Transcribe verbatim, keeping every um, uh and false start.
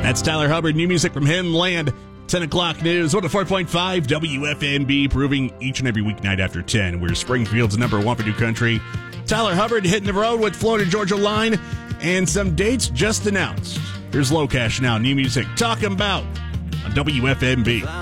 That's Tyler Hubbard, new music from him, Land. ten o'clock news, one oh four point five W F M B, proving each and every weeknight after ten. We're Springfield's number one for new country. Tyler Hubbard hitting the road with Florida Georgia Line, and some dates just announced. Here's Low Cash now, new music, Talking About on W F M B.